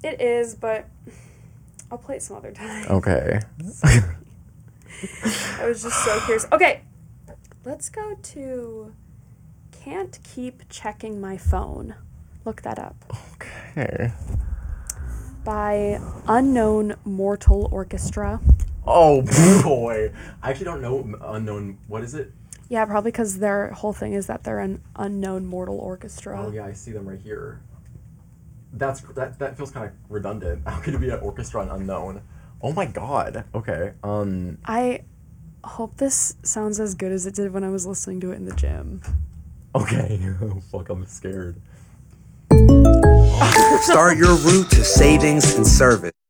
It is, but I'll play it some other time. Okay. I was just so curious. Okay, let's go to Can't Keep Checking My Phone. Look that up. Okay. By Unknown Mortal Orchestra. Oh, boy. I actually don't know Unknown. What is it? Yeah, probably because their whole thing is that they're an unknown mortal orchestra. Oh, yeah, I see them right here. That feels kind of redundant. How could it be an orchestra and unknown? Oh, my God. Okay. I hope this sounds as good as it did when I was listening to it in the gym. Okay. Fuck, I'm scared. Start your route to savings and service.